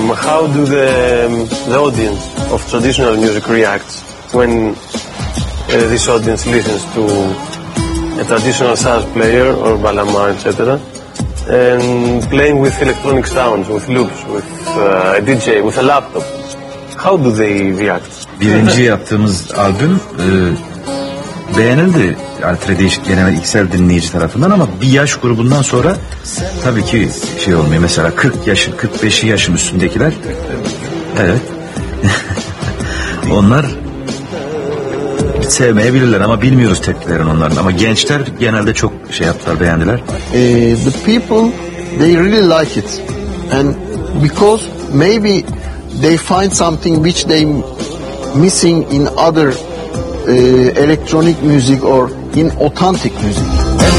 how do the audience of traditional music reacts when this audience listens to a traditional saz player or balama, etc., and playing with electronic sounds, with loops, with a DJ, with a laptop? How do they react? Birinci yaptığımız albüm beğenildi Altre Değişik genel XL dinleyici tarafından ama bir yaş grubundan sonra tabii ki şey olmuyor. Mesela 40 yaşın, 45 yaşın üstündekiler, evet, onlar sevmeyebilirler ama bilmiyoruz tepkilerini onların. Ama gençler genelde çok şey yaptılar, beğendiler. The people, they really like it, and because maybe they find something which they missing in other electronic music or in authentic music.